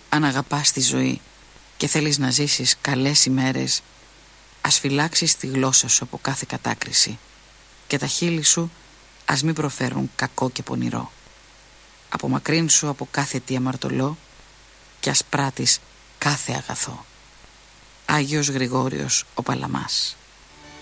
Αν αγαπάς τη ζωή και θέλεις να ζήσεις καλές ημέρες, ας φυλάξεις τη γλώσσα σου από κάθε κατάκριση και τα χείλη σου ας μην προφέρουν κακό και πονηρό. Απομακρύνσου από κάθε τι αμαρτωλό και ας πράττεις κάθε αγαθό. Άγιος Γρηγόριος ο Παλαμάς.